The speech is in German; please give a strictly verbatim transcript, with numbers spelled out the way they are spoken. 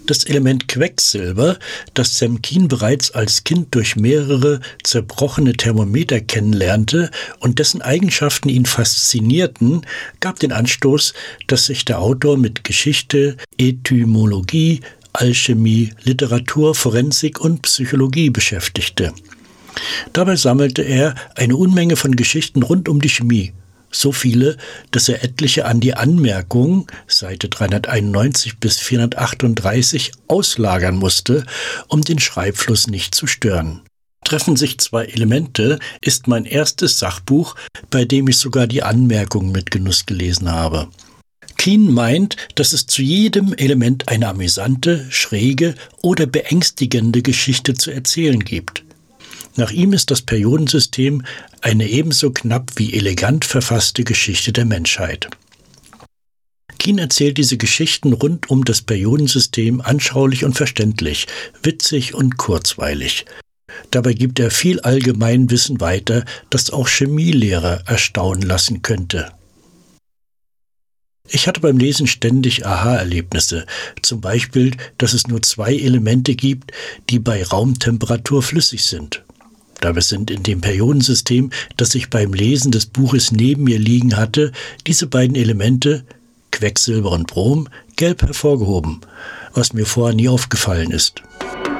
Das Element Quecksilber, das Sam Keen bereits als Kind durch mehrere zerbrochene Thermometer kennenlernte und dessen Eigenschaften ihn faszinierten, gab den Anstoß, dass sich der Autor mit Geschichte, Etymologie, Alchemie, Literatur, Forensik und Psychologie beschäftigte. Dabei sammelte er eine Unmenge von Geschichten rund um die Chemie. So viele, dass er etliche an die Anmerkung, Seite dreihunderteinundneunzig bis vierhundertachtunddreißig, auslagern musste, um den Schreibfluss nicht zu stören. Treffen sich zwei Elemente ist mein erstes Sachbuch, bei dem ich sogar die Anmerkungen mit Genuss gelesen habe. Keen meint, dass es zu jedem Element eine amüsante, schräge oder beängstigende Geschichte zu erzählen gibt. Nach ihm ist das Periodensystem eine ebenso knapp wie elegant verfasste Geschichte der Menschheit. Keen erzählt diese Geschichten rund um das Periodensystem anschaulich und verständlich, witzig und kurzweilig. Dabei gibt er viel Allgemeinwissen weiter, das auch Chemielehrer erstaunen lassen könnte. Ich hatte beim Lesen ständig Aha-Erlebnisse, zum Beispiel, dass es nur zwei Elemente gibt, die bei Raumtemperatur flüssig sind. Dabei sind in dem Periodensystem, das ich beim Lesen des Buches neben mir liegen hatte, diese beiden Elemente, Quecksilber und Brom, gelb hervorgehoben, was mir vorher nie aufgefallen ist.